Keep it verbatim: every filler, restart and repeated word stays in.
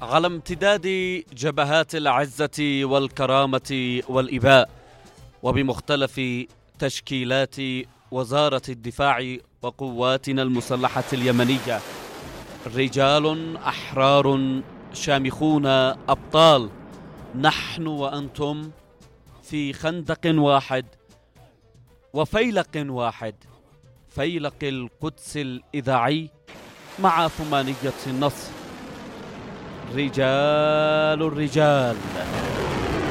على امتداد جبهات العزة والكرامة والإباء، وبمختلف تشكيلات وزارة الدفاع وقواتنا المسلحة اليمنية، رجال أحرار شامخون أبطال، نحن وأنتم في خندق واحد وفيلق واحد، فيلق القدس الإذاعي مع ثمانية النصر. رجال الرجال.